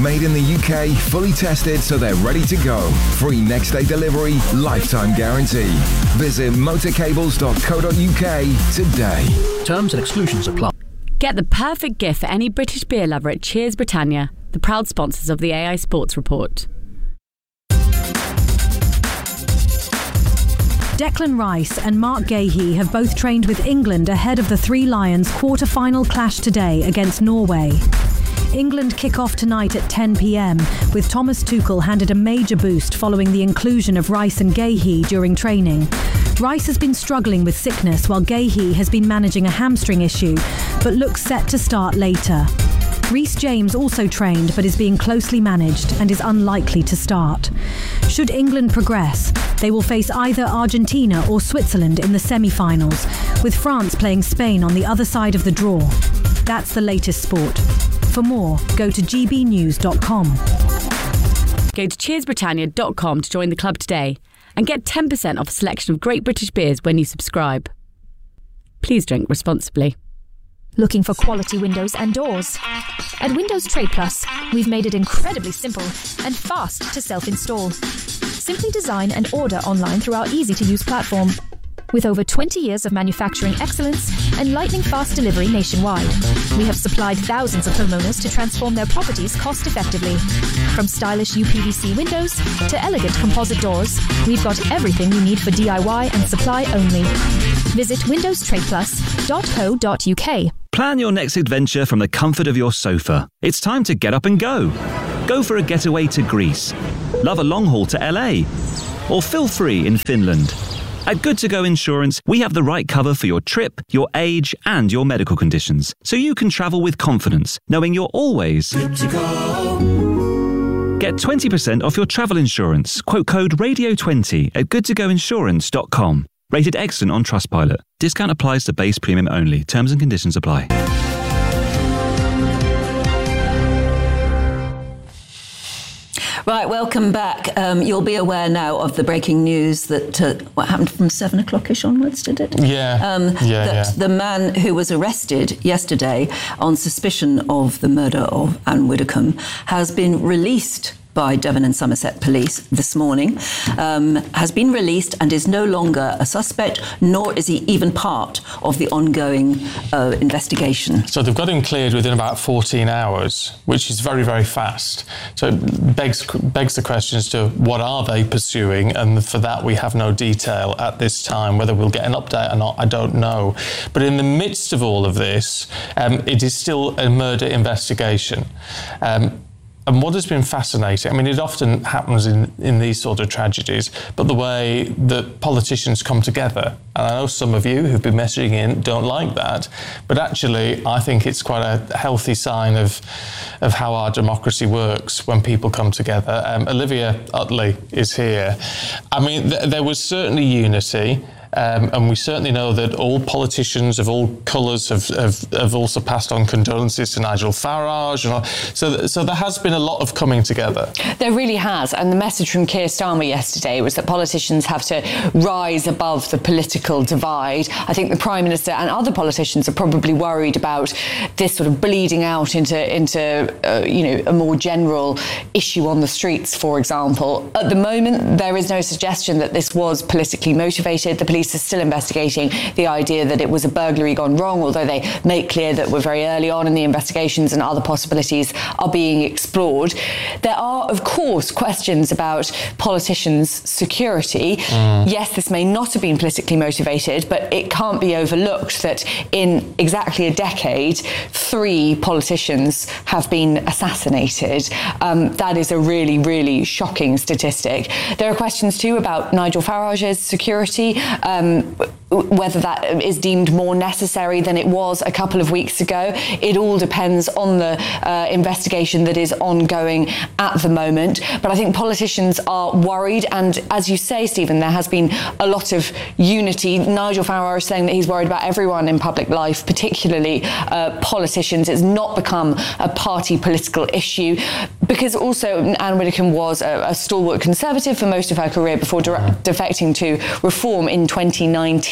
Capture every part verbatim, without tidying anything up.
Made in the U K, fully tested so they're ready to go. Free next day delivery, lifetime guarantee. Visit motorcables dot co dot uk today. Terms and exclusions apply. Get the perfect gift for any British beer lover at Cheers Britannia, the proud sponsors of the A I Sports Report. Declan Rice and Mark Gahey have both trained with England ahead of the Three Lions quarter-final clash today against Norway. England kick off tonight at ten p.m, with Thomas Tuchel handed a major boost following the inclusion of Rice and Gahey during training. Rice has been struggling with sickness while Gahey has been managing a hamstring issue, but looks set to start later. Reece James also trained but is being closely managed and is unlikely to start. Should England progress, they will face either Argentina or Switzerland in the semi-finals, with France playing Spain on the other side of the draw. That's the latest sport. For more, go to g b news dot com. Go to cheers britannia dot com to join the club today and get ten percent off a selection of great British beers when you subscribe. Please drink responsibly. Looking for quality windows and doors? At Windows Trade Plus, we've made it incredibly simple and fast to self-install. Simply design and order online through our easy-to-use platform. With over twenty years of manufacturing excellence and lightning-fast delivery nationwide, we have supplied thousands of homeowners to transform their properties cost-effectively. From stylish U P V C windows to elegant composite doors, we've got everything you need for D I Y and supply only. Visit windows trade plus dot co dot uk. Plan your next adventure from the comfort of your sofa. It's time to get up and go. Go for a getaway to Greece. Love a long haul to L A. Or feel free in Finland. At Good To Go Insurance, we have the right cover for your trip, your age, and your medical conditions, so you can travel with confidence, knowing you're always good to go. Get twenty percent off your travel insurance. Quote code radio twenty at good to go insurance dot com. Rated excellent on Trustpilot. Discount applies to base premium only. Terms and conditions apply. Right, welcome back. Um, you'll be aware now of the breaking news that uh, what happened from seven o'clock-ish onwards, did it? Yeah. Um, yeah, that yeah. the man who was arrested yesterday on suspicion of the murder of Anne Widdecombe has been released by Devon and Somerset Police this morning, um, has been released and is no longer a suspect, nor is he even part of the ongoing uh, investigation. So they've got him cleared within about fourteen hours, which is very, very fast. So it begs, begs the question as to what are they pursuing, and for that we have no detail at this time. Whether we'll get an update or not, I don't know. But in the midst of all of this, um, it is still a murder investigation. Um, And what has been fascinating, I mean, it often happens in, in these sort of tragedies, but the way that politicians come together, and I know some of you who've been messaging in don't like that, but actually I think it's quite a healthy sign of of how our democracy works when people come together. Um, Olivia Utley is here. I mean, th- there was certainly unity. Um, and we certainly know that all politicians of all colours have, have, have also passed on condolences to Nigel Farage. And all. So, so there has been a lot of coming together. There really has. And the message from Keir Starmer yesterday was that politicians have to rise above the political divide. I think the Prime Minister and other politicians are probably worried about this sort of bleeding out into, into uh, you know, a more general issue on the streets, for example. At the moment, there is no suggestion that this was politically motivated. The police are still investigating the idea that it was a burglary gone wrong, although they make clear that we're very early on in the investigations and other possibilities are being explored. There are, of course, questions about politicians' security. Mm. Yes, this may not have been politically motivated, but it can't be overlooked that in exactly a decade, three politicians have been assassinated. Um, that is a really, really shocking statistic. There are questions, too, about Nigel Farage's security. Um, whether that is deemed more necessary than it was a couple of weeks ago. It all depends on the uh, investigation that is ongoing at the moment. But I think politicians are worried. And as you say, Stephen, there has been a lot of unity. Nigel Farage saying that he's worried about everyone in public life, particularly uh, politicians. It's not become a party political issue because also Anne Widdecombe was a, a stalwart Conservative for most of her career before de- defecting to Reform in twenty nineteen.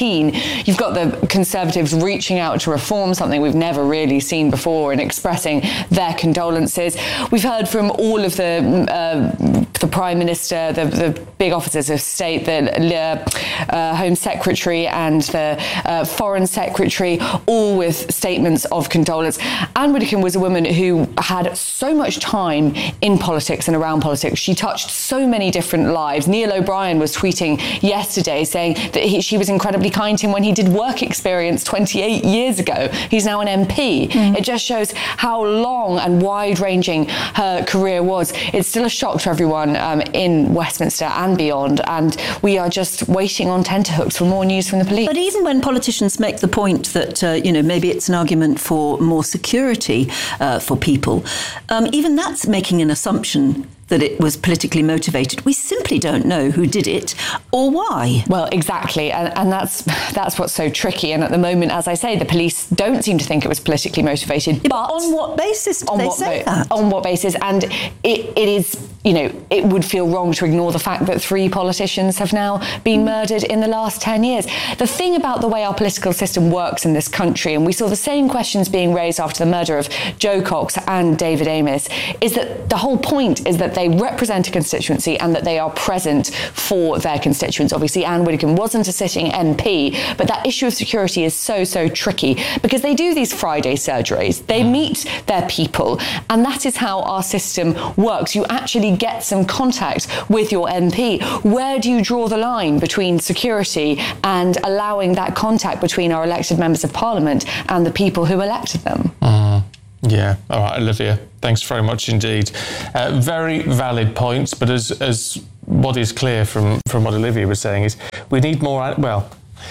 eighteen. You've got the Conservatives reaching out to reform, something we've never really seen before, and expressing their condolences. We've heard from all of the uh, the Prime Minister, the, the big officers of state, the uh, Home Secretary and the uh, Foreign Secretary, all with statements of condolence. Anne Widdecombe was a woman who had so much time in politics and around politics. She touched so many different lives. Neil O'Brien was tweeting yesterday saying that he, she was incredibly kind to him when he did work experience twenty-eight years ago. He's now an M P. Mm. It just shows how long and wide-ranging her career was. It's still a shock to everyone um, in Westminster and beyond, and we are just waiting on tenterhooks for more news from the police. But even when politicians make the point that, uh, you know, maybe it's an argument for more security uh, for people, um, even that's making an assumption that it was politically motivated. We simply don't know who did it or why. Well, exactly, and, and that's that's what's so tricky. And at the moment, as I say, the police don't seem to think it was politically motivated. Yeah, but, but on what basis do they say mo- that? On what basis? And it, it is, you know, it would feel wrong to ignore the fact that three politicians have now been murdered in the last ten years. The thing about the way our political system works in this country, and we saw the same questions being raised after the murder of Jo Cox and David Amess, is that the whole point is that they represent a constituency and that they are present for their constituents. Obviously, Anne Widdecombe wasn't a sitting M P, but that issue of security is so, so tricky because they do these Friday surgeries. They meet their people, and that is how our system works. You actually get some contact with your M P. Where do you draw the line between security and allowing that contact between our elected members of Parliament and the people who elected them? Mm. Yeah. All right, Olivia. Thanks very much indeed. Uh, very valid points, but as as what is clear from, from what Olivia was saying is we need more, well,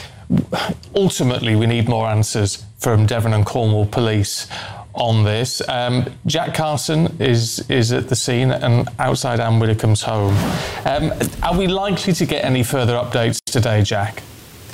ultimately we need more answers from Devon and Cornwall Police on this. Um, Jack Carson is is at the scene and outside Anne Widdecombe's home. Um, are we likely to get any further updates today, Jack?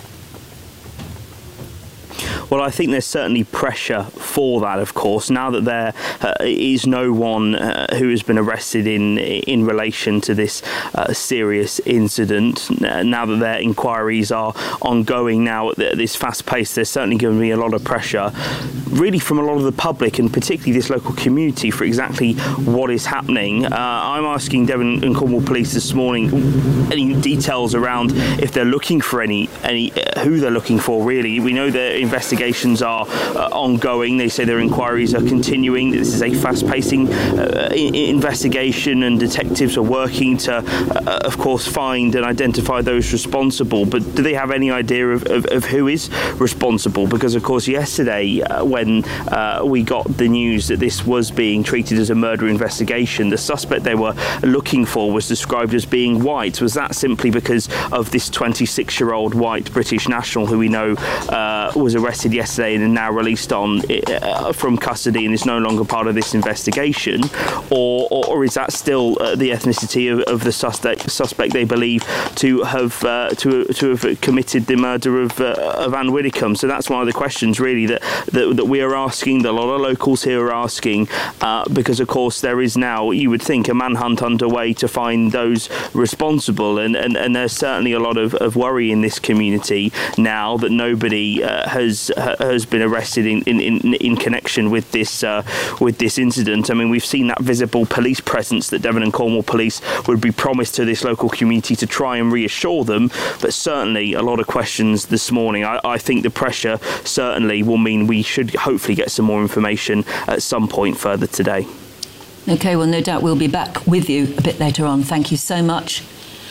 Well, I think there's certainly pressure for that, of course, now that there uh, is no one uh, who has been arrested in in relation to this uh, serious incident. Uh, now that their inquiries are ongoing now at this fast pace, there's certainly going to be a lot of pressure, really from a lot of the public and particularly this local community for exactly what is happening. Uh, I'm asking Devon and Cornwall Police this morning any details around if they're looking for any, any uh, who they're looking for, really. We know their investigations are uh, ongoing. They say their inquiries are continuing. This is a fast-pacing uh, I- investigation, and detectives are working to, uh, of course, find and identify those responsible. But do they have any idea of, of, of who is responsible? Because, of course, yesterday uh, when uh, we got the news that this was being treated as a murder investigation, the suspect they were looking for was described as being white. Was that simply because of this twenty-six-year-old white British national who we know uh, was arrested yesterday and now released on uh, from custody and is no longer part of this investigation, or or, or is that still uh, the ethnicity of, of the suspect suspect they believe to have uh, to to have committed the murder of uh, of Anne Widdecombe? So that's one of the questions really that that, that we are asking, that a lot of locals here are asking, uh, because of course there is now, you would think, a manhunt underway to find those responsible, and and, and there's certainly a lot of, of worry in this community now that nobody uh, has has been arrested in, in, in, in connection with this uh, with this incident. I mean, we've seen that visible police presence that Devon and Cornwall Police would be promised to this local community to try and reassure them, but certainly a lot of questions this morning. I, I think the pressure certainly will mean we should hopefully get some more information at some point further today. OK, well, no doubt we'll be back with you a bit later on. Thank you so much.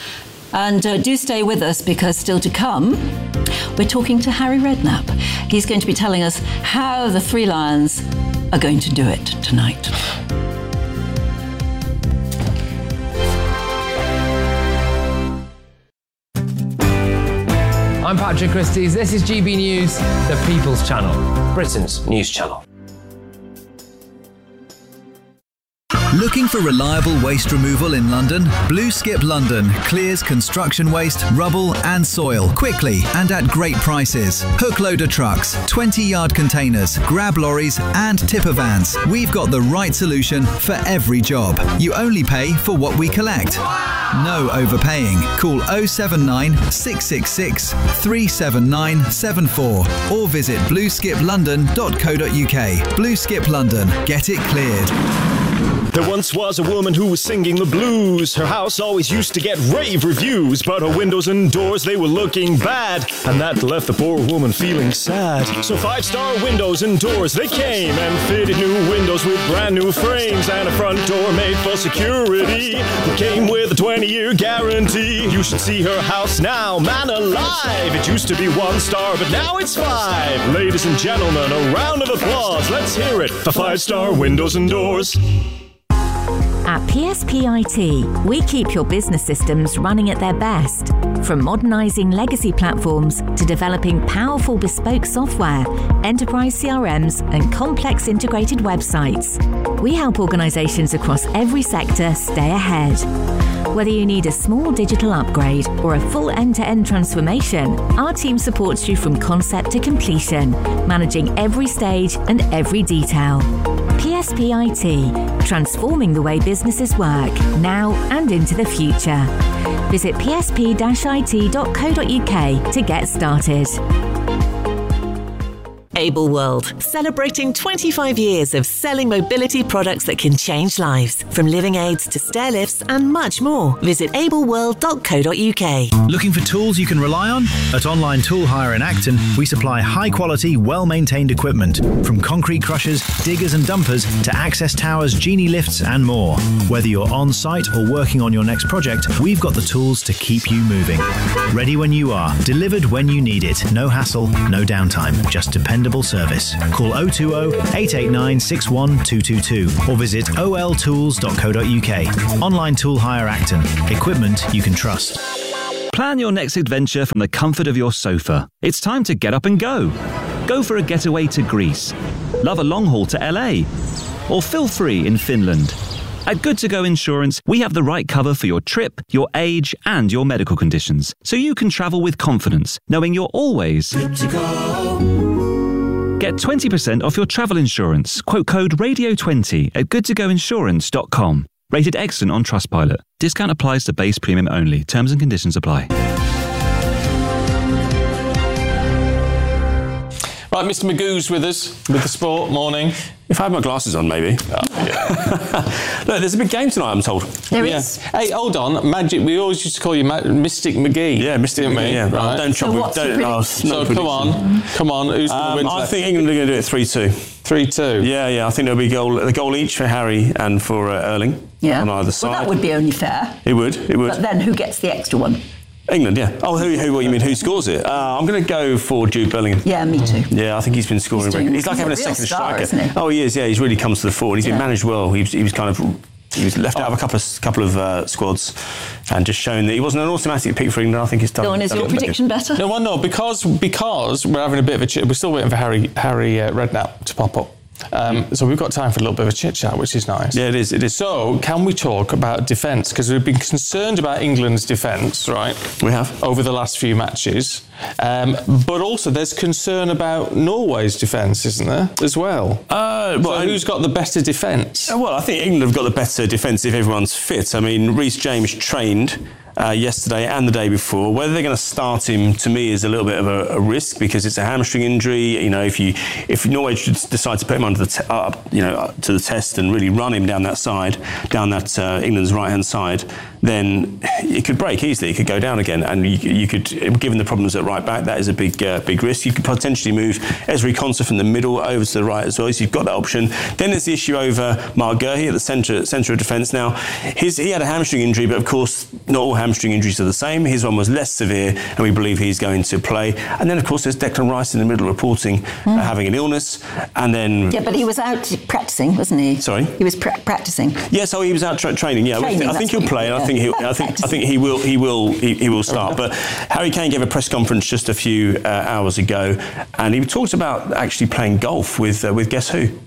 And uh, do stay with us, because still to come, we're talking to Harry Redknapp. He's going to be telling us how the Three Lions are going to do it tonight. I'm Patrick Christys. This is G B News, the People's Channel, Britain's news channel. Looking for reliable waste removal in London? Blue Skip London clears construction waste, rubble and soil quickly and at great prices. Hook loader trucks, twenty yard containers, grab lorries and tipper vans. We've got the right solution for every job. You only pay for what we collect. No overpaying. Call oh seven nine, six six six, three seven nine seven four or visit blue skip london dot co dot uk. Blue Skip London. Get it cleared. There once was a woman who was singing the blues. Her house always used to get rave reviews, but her windows and doors, they were looking bad, and that left the poor woman feeling sad. So Five Star Windows and Doors, they came and fitted new windows with brand new frames and a front door made for security. It came with a twenty year guarantee. You should see her house now, man alive. It used to be one star, but now it's five. Ladies and gentlemen, a round of applause. Let's hear it for Five Star Windows and Doors. At P S P I T, we keep your business systems running at their best. From modernising legacy platforms to developing powerful bespoke software, enterprise C R Ms and complex integrated websites, we help organisations across every sector stay ahead. Whether you need a small digital upgrade or a full end-to-end transformation, our team supports you from concept to completion, managing every stage and every detail. P S P I T, transforming the way businesses work, now and into the future. Visit p s p dash i t dot co dot u k to get started. Able World, celebrating twenty-five years of selling mobility products that can change lives, from living aids to stair lifts and much more. Visit able world dot co dot u k. Looking for tools you can rely on? At Online Tool Hire in Acton, we supply high-quality, well-maintained equipment, from concrete crushers, diggers and dumpers to access towers, genie lifts and more. Whether you're on-site or working on your next project, we've got the tools to keep you moving. Ready when you are, delivered when you need it. No hassle, no downtime, just dependable service. Call oh two oh, eight eight nine, six one two two two or visit o l tools dot co dot u k. Online Tool Hire Acton. Equipment you can trust. Plan your next adventure from the comfort of your sofa. It's time to get up and go. Go for a getaway to Greece. Love a long haul to L A. Or feel free in Finland. At Good To Go Insurance, we have the right cover for your trip, your age, and your medical conditions, so you can travel with confidence, knowing you're always good to go. Get twenty percent off your travel insurance. Quote code radio twenty at good to go insurance dot com. Rated excellent on Trustpilot. Discount applies to base premium only. Terms and conditions apply. Right, Mister Magoo's with us with the sport morning. If I had my glasses on, maybe. Oh, yeah. Look, there's a big game tonight, I'm told. There yeah. is. Hey, hold on. Magic, we always used to call you Ma- Mystic McGee. Yeah, Mystic McGee, yeah. Right. Don't trouble. what's Don't, the no, So no come on, come on. Who's going to Um, win I today? think England are going to do it three two. three two. Yeah, yeah. I think there'll be a goal, a goal each for Harry and for uh, Erling Yeah. on either side. Well, that would be only fair. It would, it would. But then who gets the extra one? England, yeah. Oh, who, who, what you mean, who scores it? Uh, I'm going to go for Jude Bellingham. Yeah, me too. Yeah, I think he's been scoring. He's doing- He's, like he's having a a real second star, striker. isn't he? Oh, he is, yeah. He's really comes to the fore. He's Yeah. been managed well. He was, he was kind of... He was left out of a couple of couple of uh, squads, and just shown that he wasn't an automatic pick for England. I think he's done. Go on, is done your it better. prediction better? No, well, no, because because we're having a bit of a chit. We're still waiting for Harry Harry uh, Redknapp to pop up. Um, so we've got time for a little bit of a chit chat, which is nice. Yeah, it is. It is. So can we talk about defence? Because we've been concerned about England's defence, right? We have over the last few matches, um, but also there's concern about Norway's defence, isn't there, as well? Uh, well, so who's got the better defence? Uh, well, I think England have got the better defence if everyone's fit. I mean, Reece James trained uh, yesterday and the day before. Whether they're going to start him, to me, is a little bit of a, a risk because it's a hamstring injury. You know, if you if Norway should decide to put him under the te- uh, you know uh, to the test and really run him down that side, down that uh, England's right hand side, then it could break easily. It could go down again, and you, you could, given the problems at right back, that is a big uh, big risk. You could potentially move Ezri Konsa from the middle over to the right as well. So you've got that option. Then there's the issue over Mark Gurhey at the centre centre of defence. Now, his he had a hamstring injury, but of course not all hamstring injuries are the same. His one was less severe, and we believe he's going to play. And then of course there's Declan Rice in the middle reporting mm. uh, having an illness, and then yeah, but he was out practicing, wasn't he? Sorry, he was pra- practicing. Yes, oh, he was out tra- training. Yeah, training, I think he'll play, and I think he, I think I think he will he will he, he will start. But Harry Kane gave a press conference just a few uh, hours ago, and he talked about actually playing golf with uh, with guess who?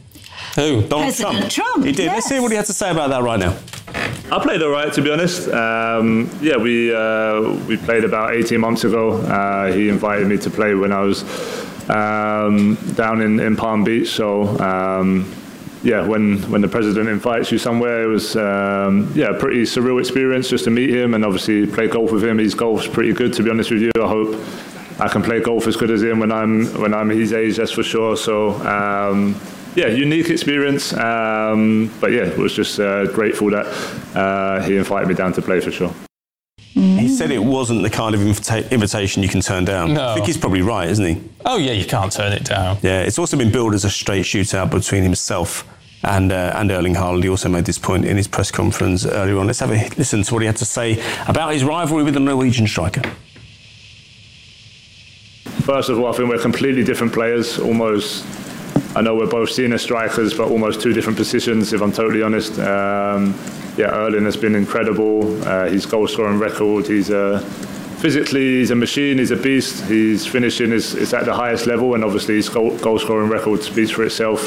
Who? Donald President Trump. He did. Yes. Let's hear what he had to say about that right now. I played all right, to be honest. Um, yeah, we uh, we played about eighteen months ago. Uh, he invited me to play when I was um, down in, in Palm Beach. So, um, yeah, when, when the president invites you somewhere, it was um, yeah a pretty surreal experience just to meet him and obviously play golf with him. His golf's pretty good, to be honest with you. I hope I can play golf as good as him when I'm when I'm his age, that's for sure. So. Um, Yeah, unique experience, um, but yeah, was just uh, grateful that uh, he invited me down to play for sure. He said it wasn't the kind of invita- invitation you can turn down. No. I think he's probably right, isn't he? Oh yeah, you can't turn it down. Yeah, it's also been billed as a straight shootout between himself and uh, and Erling Haaland. He also made this point in his press conference earlier on. Let's have a listen to what he had to say about his rivalry with the Norwegian striker. First of all, I think we're completely different players, almost. I know we're both senior strikers, but almost two different positions, if I'm totally honest. Um, yeah, Erling has been incredible. Uh, his goal-scoring record, he's a, physically, he's a machine, he's a beast. His finishing is, is at the highest level, and obviously his goal, goal-scoring record speaks for itself.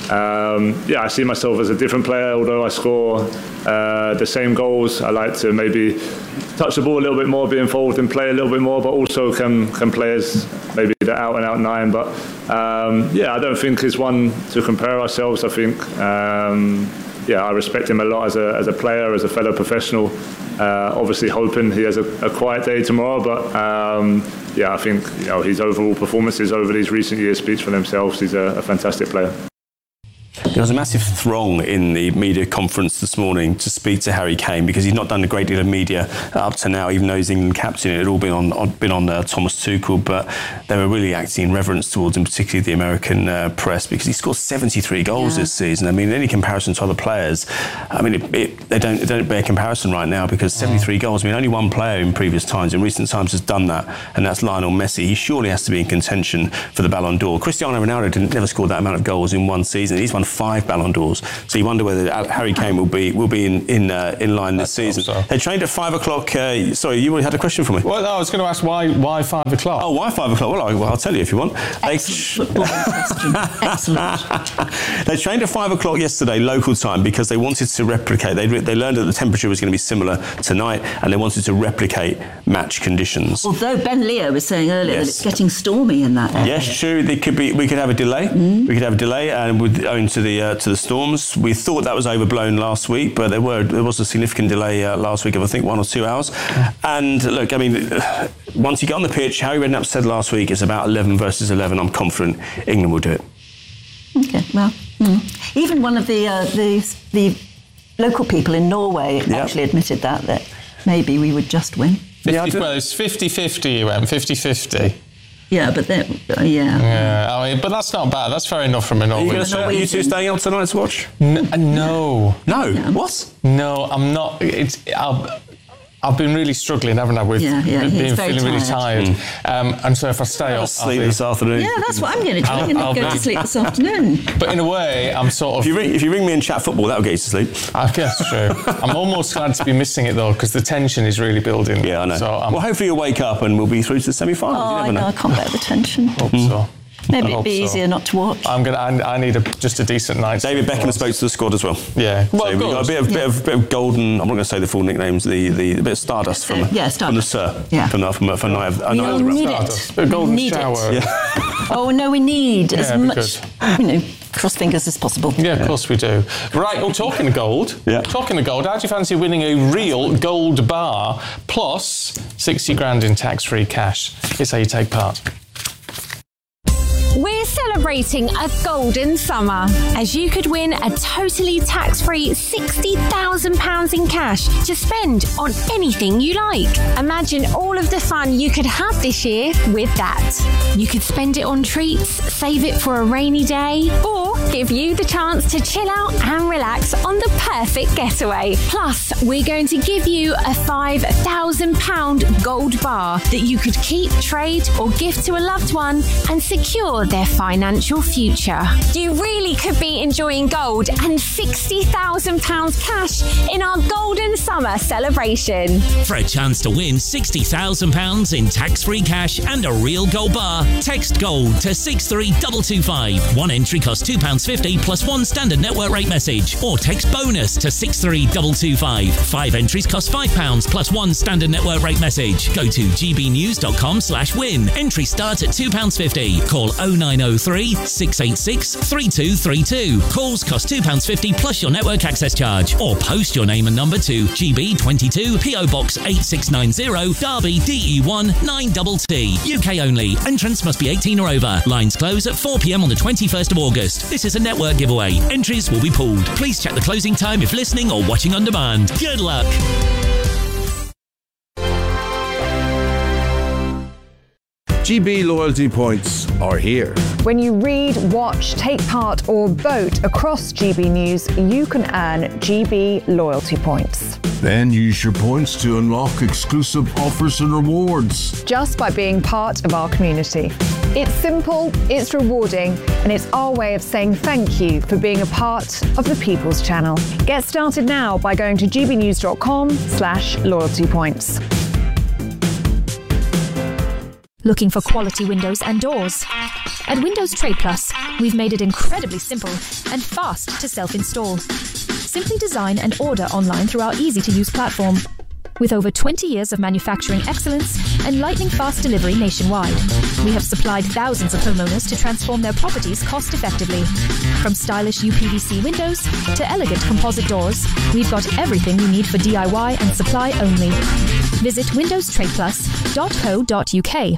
Um, yeah, I see myself as a different player, although I score uh, the same goals. I like to maybe touch the ball a little bit more, be involved and play a little bit more, but also can can play as maybe the out and out nine. But um, yeah, I don't think it's one to compare ourselves. I think um, yeah, I respect him a lot as a as a player, as a fellow professional. Uh, obviously, hoping he has a, a quiet day tomorrow, but um, yeah, I think you know his overall performances over these recent years speaks for themselves. He's a, a fantastic player. There was a massive throng in the media conference this morning to speak to Harry Kane because he's not done a great deal of media up to now, even though he's England captain. It had all been on, on been on uh, Thomas Tuchel, but they were really acting in reverence towards him, particularly the American uh, press, because he scored seventy-three goals yeah. this season. I mean, any comparison to other players, I mean, it, it, they don't they don't bear comparison right now because seventy-three oh. goals. I mean, only one player in previous times, in recent times, has done that, and that's Lionel Messi. He surely has to be in contention for the Ballon d'Or. Cristiano Ronaldo didn't never score that amount of goals in one season. He's won five Ballon d'Ors, so you wonder whether Harry Kane will be will be in in, uh, in line this season. So. They trained at five o'clock. Uh, sorry, you had a question for me. Well, no, I was going to ask why why five o'clock. Oh, why five o'clock? Well, I, well I'll tell you if you want. Excellent football question. Excellent. They trained at five o'clock yesterday, local time, because they wanted to replicate. They they learned that the temperature was going to be similar tonight, and they wanted to replicate match conditions. Although Ben Leo was saying earlier yes. that it's getting stormy in that area. Yes, true. They could be. We could have a delay. Mm. We could have a delay, and with owing to the uh, to the storms, we thought that was overblown last week, but there were there was a significant delay uh, last week of I think one or two hours. And look, I mean, once you get on the pitch, Harry Redknapp said last week it's about eleven versus eleven. I'm confident England will do it. Okay, well, mm. even one of the uh, the the local people in Norway yep. actually admitted that that maybe we would just win. fifty, well, it's fifty-fifty, you went fifty-fifty. Yeah, but then, uh, yeah. Yeah, I mean, but that's not bad. That's fair enough from a Norwegian. Are you two staying up tonight to watch? N- no. No? Yeah. What? No, I'm not. It's. I'll, I've been really struggling, haven't I, with yeah, yeah, being feeling tired. really tired. Mm. Um, and so if I stay I'll up... sleep I'll this afternoon. Yeah, that's what I'm going to do. I'm going to go be... to sleep this afternoon. But in a way, I'm sort of... If you ring, if you ring me and chat football, that'll get you to sleep. I guess, true. I'm almost glad to be missing it, though, because the tension is really building. Yeah, I know. So well, hopefully you'll wake up and we'll be through to the semi-finals. Oh, you never I know. know. I can't bear the tension. Hope mm. so. Maybe it'd be so. easier not to watch. I'm gonna. I, I need a, just a decent night. David Beckham spoke to the squad as well. Yeah. Well, so we've got a bit of, yeah. bit of bit of golden. I'm not going to say the full nicknames. The the, the bit of stardust from yeah, stardust. from the Sir. Yeah. From the from, from night of the night of the need it. A golden need shower. It. Yeah. Oh no, we need yeah, as much. You know, cross fingers as possible. Yeah, of course we do. Right. Well, talking of gold. Yeah. Talking of gold. How do you fancy winning a real gold bar plus sixty grand in tax-free cash? Here's how you take part. We're celebrating a golden summer, as you could win a totally tax-free sixty thousand pounds in cash to spend on anything you like. Imagine all of the fun you could have this year with that. You could spend it on treats, save it for a rainy day, or give you the chance to chill out and relax on the perfect getaway. Plus, we're going to give you a five thousand pounds gold bar that you could keep, trade, or gift to a loved one and secure their financial future. You really could be enjoying gold and sixty thousand pounds cash in our golden summer celebration. For a chance to win sixty thousand pounds in tax-free cash and a real gold bar, text GOLD to six three two two five. One entry costs two pounds pounds fifty plus one standard network rate message. Or text BONUS to six three two two five. Five entries cost five pounds plus one standard network rate message. Go to gbnews.com slash win. Entry starts at two pounds fifty. Call oh nine oh three, six eight six, three two three two. Calls cost two pounds fifty plus your network access charge. Or post your name and number to G B twenty-two, P O Box eight six nine zero, Derby, D E one nine T T. U K only. Entrance must be eighteen or over. Lines close at four p.m. on the twenty-first of August. This is a network giveaway. Entries will be pulled. Please check the closing time if listening or watching on demand. Good luck. G B loyalty points are here. When you read, watch, take part or vote across G B News, you can earn G B loyalty points. Then use your points to unlock exclusive offers and rewards. Just by being part of our community. It's simple, it's rewarding, and it's our way of saying thank you for being a part of the People's Channel. Get started now by going to gbnews.com slash loyalty points. Looking for quality windows and doors? At Windows Trade Plus, we've made it incredibly simple and fast to self-install. Simply design and order online through our easy-to-use platform. With over twenty years of manufacturing excellence and lightning-fast delivery nationwide, we have supplied thousands of homeowners to transform their properties cost-effectively. From stylish U P V C windows to elegant composite doors, we've got everything you need for D I Y and supply only. Visit windows trade plus dot co dot u k.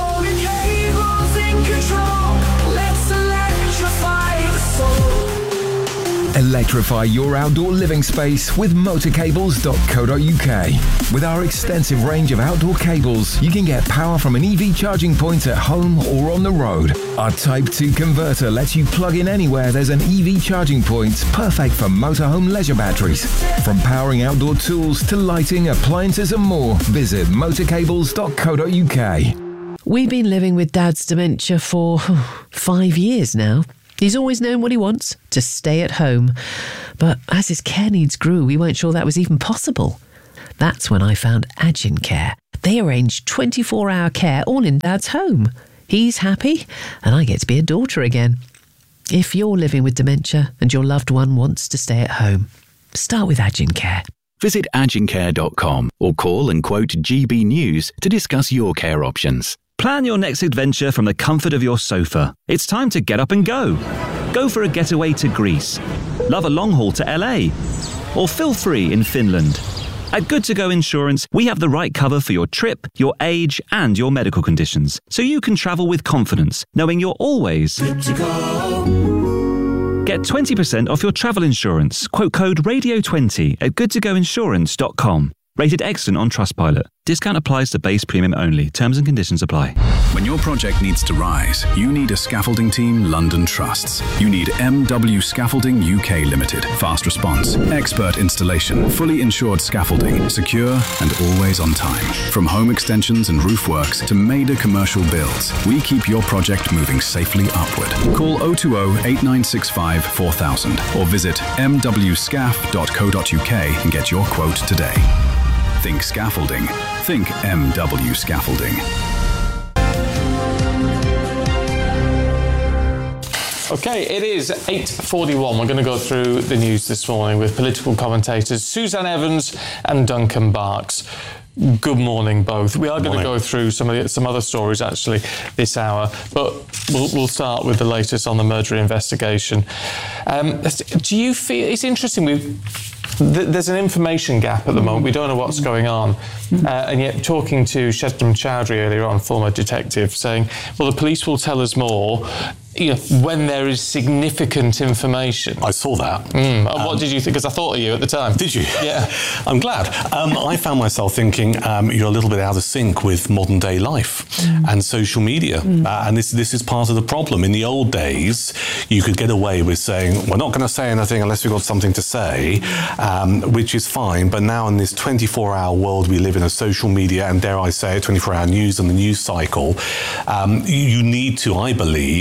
Electrify your outdoor living space with motor cables dot co dot u k. With our extensive range of outdoor cables, you can get power from an E V charging point at home or on the road. Our Type two converter lets you plug in anywhere there's an E V charging point, perfect for motorhome leisure batteries. From powering outdoor tools to lighting, appliances and more, visit motor cables dot co dot u k. We've been living with Dad's dementia for five years now. He's always known what he wants, to stay at home. But as his care needs grew, we weren't sure that was even possible. That's when I found Agin Care. They arrange twenty-four hour care all in Dad's home. He's happy, and I get to be a daughter again. If you're living with dementia and your loved one wants to stay at home, start with Agin Care. Visit agin care dot com or call and quote G B News to discuss your care options. Plan your next adventure from the comfort of your sofa. It's time to get up and go. Go for a getaway to Greece. Love a long haul to L A. Or feel free in Finland. At Good To Go Insurance, we have the right cover for your trip, your age, and your medical conditions, so you can travel with confidence, knowing you're always good to go. Get twenty percent off your travel insurance. Quote code radio twenty at good to go insurance dot com. Rated excellent on Trustpilot. Discount applies to base premium only. Terms and conditions apply. When your project needs to rise, you need a scaffolding team London trusts. You need M W Scaffolding U K Limited. Fast response, expert installation, fully insured scaffolding, secure and always on time. From home extensions and roof works to major commercial builds, we keep your project moving safely upward. Call oh two oh, eight nine six five, four thousand or visit m w scaf dot co dot u k and get your quote today. Think scaffolding. Think M W Scaffolding. Okay, it is eight forty-one. We're going to go through the news this morning with political commentators Suzanne Evans and Duncan Barks. Good morning, both. We are going to go through some of the, some other stories actually this hour, but we'll, we'll start with the latest on the murder investigation. Um, do you feel it's interesting? We there's an information gap at the moment. We don't know what's going on, uh, and yet talking to Shedram Chowdhury earlier on, former detective, saying, "Well, the police will tell us more." You know, when there is significant information. I saw that. Mm. Um, what did you think? Because I thought of you at the time. Did you? Yeah. I'm glad. Um, I found myself thinking um, you're a little bit out of sync with modern day life mm. and social media. Mm. Uh, and this this is part of the problem. In the old days, you could get away with saying, we're not going to say anything unless we've got something to say, um, which is fine. But now in this twenty-four hour world we live in, a social media and, dare I say it, twenty-four hour news and the news cycle, um, you need to, I believe,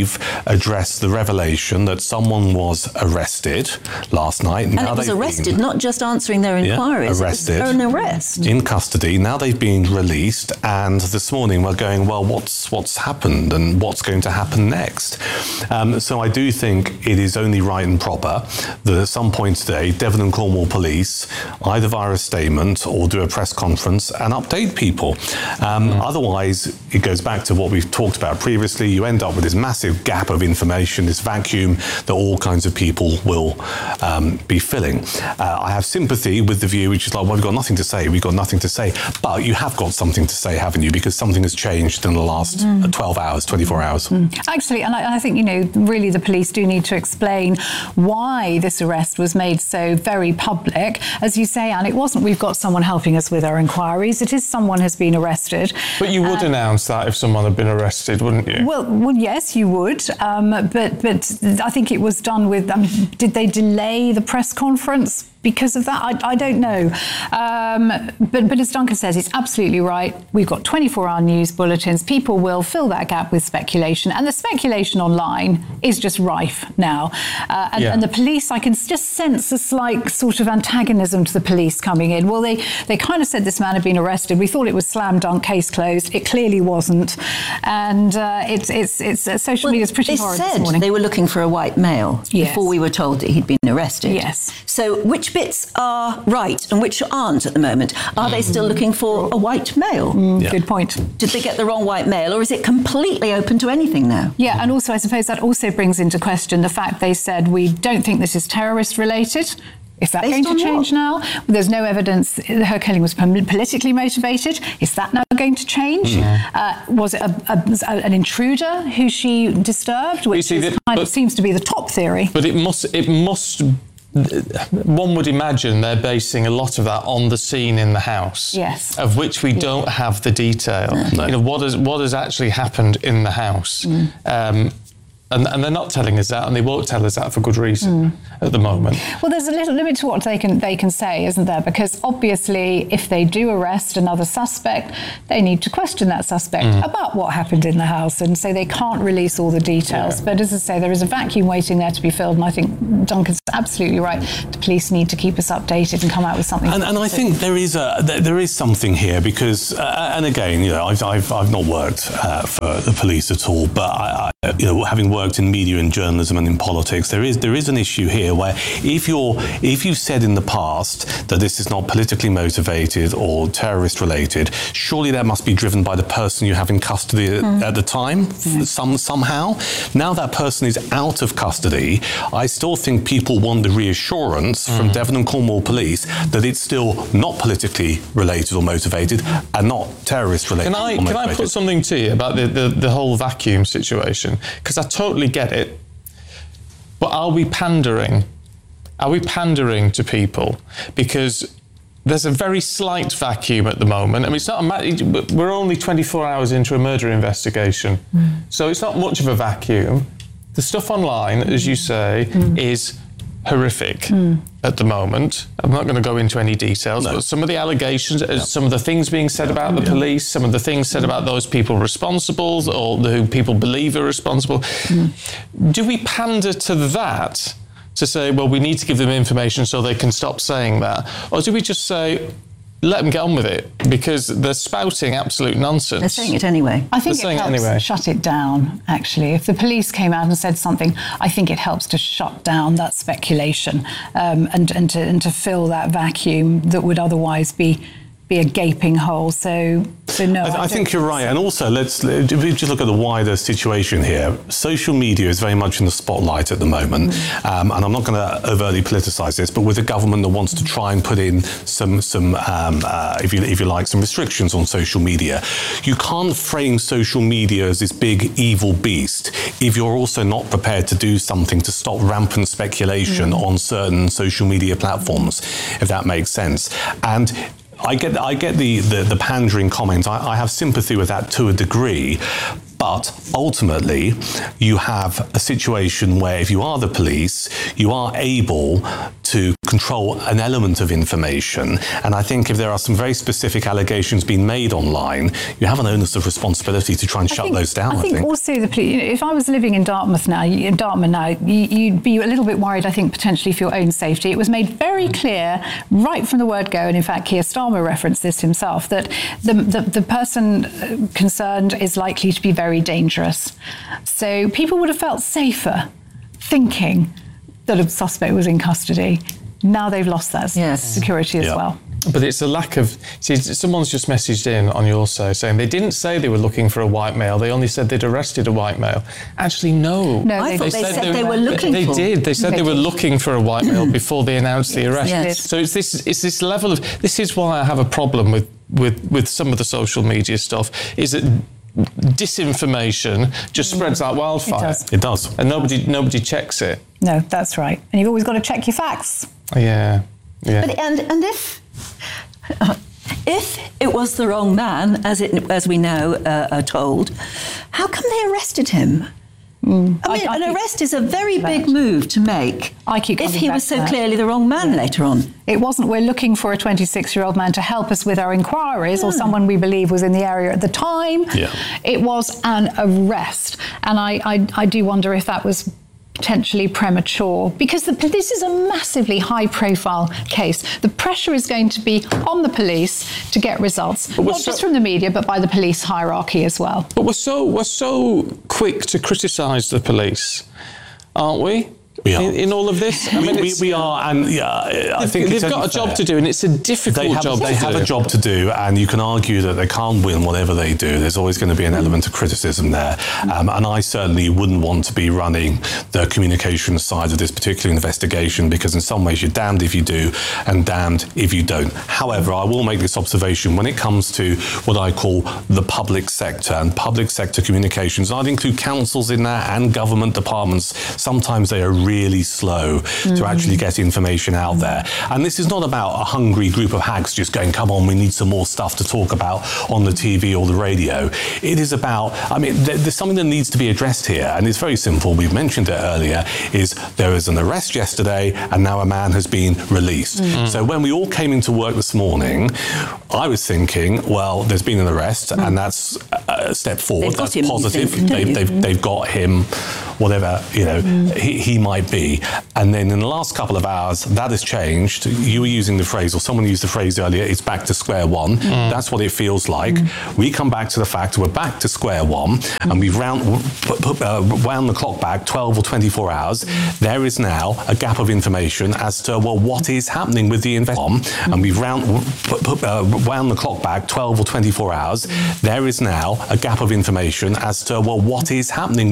address the revelation that someone was arrested last night. And now it was they've arrested, been, not just answering their yeah, inquiries. arrested. It was an arrest. In custody. Now they've been released, and this morning we're going, well, what's what's happened and what's going to happen next? Um, so I do think it is only right and proper that at some point today, Devon and Cornwall Police either via a statement or do a press conference and update people. Um, mm. Otherwise, it goes back to what we've talked about previously. You end up with this massive gap of information, this vacuum that all kinds of people will um, be filling. Uh, I have sympathy with the view, which is like, well, we've got nothing to say, we've got nothing to say. But you have got something to say, haven't you? Because something has changed in the last mm. twelve hours, twenty-four hours. Mm. Actually, and I, I think, you know, really the police do need to explain why this arrest was made so very public. As you say, Anne, it wasn't we've got someone helping us with our inquiries. It is someone has been arrested. But you would uh, announce that if someone had been arrested, wouldn't you? Well, well yes, you would. Um, but but I think it was done with, um, did they delay the press conference because of that? I, I don't know. Um, but, but as Duncan says, it's absolutely right. We've got twenty-four hour news bulletins. People will fill that gap with speculation. And the speculation online is just rife now. Uh, and, yeah. and the police, I can just sense a slight sort of antagonism to the police coming in. Well, they, they kind of said this man had been arrested. We thought it was slam dunk, case closed. It clearly wasn't. And uh, it's, it's, it's uh, social well, media is pretty horrid this morning. They said they were looking for a white male yes. before we were told that he'd been arrested. Yes. So which bits are right and which aren't at the moment? Are they still looking for a white male? Mm, yeah. Good point. Did they get the wrong white male, or is it completely open to anything now? Yeah, and also I suppose that also brings into question the fact they said we don't think this is terrorist related. Is that Based going to change what? now? There's no evidence her killing was politically motivated. Is that now going to change? Mm. Uh, was it a, a, an intruder who she disturbed, which see, is the, kind but, of seems to be the top theory? But it must, it must. One would imagine they're basing a lot of that on the scene in the house, yes, of which we yeah. don't have the detail. No. You know, what has what has actually happened in the house. Mm. Um, And, and they're not telling us that, and they won't tell us that for good reason mm. at the moment. Well, there's a little limit to what they can they can say, isn't there? Because obviously, if they do arrest another suspect, they need to question that suspect mm. about what happened in the house, and so they can't release all the details. Yeah. But as I say, there is a vacuum waiting there to be filled, and I think Duncan's absolutely right. The police need to keep us updated and come out with something. And, and I think there is a there is something here because, uh, and again, you know, I've I've, I've not worked uh, for the police at all, but I, I, you know, having worked in media and journalism and in politics, there is there is an issue here where if you're if you've said in the past that this is not politically motivated or terrorist related, surely that must be driven by the person you have in custody mm. at the time, mm. some somehow. Now that person is out of custody, I still think people want the reassurance mm. from Devon and Cornwall Police that it's still not politically related or motivated and not terrorist related. Can I can I put something to you about the, the, the whole vacuum situation? Because I totally get it. But are we pandering? Are we pandering to people? Because there's a very slight vacuum at the moment. I mean, it's not a, we're only twenty-four hours into a murder investigation. Mm. So it's not much of a vacuum. The stuff online, as you say, mm. is horrific mm. at the moment. I'm not going to go into any details, no. but some of the allegations, yeah. some of the things being said yeah. about the yeah. police, some of the things said about those people responsible or who people believe are responsible. Mm. Do we pander to that to say, well, we need to give them information so they can stop saying that? Or do we just say, let them get on with it, because they're spouting absolute nonsense. They're saying it anyway. I think they're it helps it anyway. shut it down, actually. If the police came out and said something, I think it helps to shut down that speculation um, and, and, to, and to fill that vacuum that would otherwise be be a gaping hole. So, so no. I, I, I think you're right. And also, let's if we just look at the wider situation here. Social media is very much in the spotlight at the moment, mm. um, and I'm not going to overtly politicise this, but with a government that wants to try and put in some some um, uh, if you if you like some restrictions on social media, you can't frame social media as this big evil beast if you're also not prepared to do something to stop rampant speculation mm. on certain social media platforms, if that makes sense. And I get I get the, the, the pandering comment. I, I have sympathy with that to a degree. But ultimately, you have a situation where if you are the police, you are able to control an element of information. And I think if there are some very specific allegations being made online, you have an onus of responsibility to try and I shut think, those down. I think, I think also the police. You know, if I was living in Dartmouth now, in Dartmouth now, you, you'd be a little bit worried. I think potentially for your own safety. It was made very clear right from the word go, and in fact, Keir Starmer referenced this himself, that the the, the person concerned is likely to be very dangerous. So people would have felt safer thinking that a suspect was in custody. Now they've lost that yes. security as yeah. well. But it's a lack of... See, someone's just messaged in on your side saying they didn't say they were looking for a white male, they only said they'd arrested a white male. Actually, no. No, I they, thought they, they said, said they were looking they, for... They did. They said they, they were looking for a white male before they announced the arrest. Yes. So it's this, it's this level of... This is why I have a problem with, with, with some of the social media stuff, is that disinformation just spreads like wildfire. It does. It does. And nobody nobody checks it. No, that's right. And you've always got to check your facts. Yeah. Yeah. But, and, and if... Uh, if it was the wrong man, as it as we now uh, are told, how come they arrested him? Mm. I mean, I, I an arrest is a very big move to make. I keep if he was so that. clearly the wrong man yeah. later on. It wasn't, we're looking for a twenty-six-year-old man to help us with our inquiries, yeah. or someone we believe was in the area at the time. Yeah. It was an arrest. And I, I, I do wonder if that was potentially premature, because the, this is a massively high-profile case. The pressure is going to be on the police to get results, not so, just from the media, but by the police hierarchy as well. But we're so we're so quick to criticise the police, aren't we? We are. In, in all of this, I mean, we, we are, and yeah, I think they've it's got a fair. job to do, and it's a difficult they have, job. They to have do. a job to do, and you can argue that they can't win whatever they do. There's always going to be an element of criticism there, um, and I certainly wouldn't want to be running the communications side of this particular investigation, because in some ways you're damned if you do, and damned if you don't. However, I will make this observation when it comes to what I call the public sector and public sector communications. I'd include councils in that and government departments. Sometimes they are really slow Mm. to actually get information out there. And this is not about a hungry group of hags just going, come on, we need some more stuff to talk about on the T V or the radio. It is about, I mean, th- there's something that needs to be addressed here, and it's very simple. We've mentioned it earlier, is there was an arrest yesterday, and now a man has been released. Mm. So when we all came into work this morning, I was thinking, well, there's been an arrest, mm. and that's a step forward. That's him, positive. Think, they've, they've, they've got him, whatever, you know, mm. he, he might be. And then in the last couple of hours, that has changed. You were using the phrase, or someone used the phrase earlier, it's back to square one. Mm. That's what it feels like. Mm. We come back to the fact we're back to square one, mm. and we've round, uh, wound the clock back twelve or twenty-four hours. Mm. There is now a gap of information as to, well, what is happening with the investigation. Mm. And we've round, uh, wound the clock back twelve or twenty-four hours. Mm. There is now a gap of information as to, well, what is happening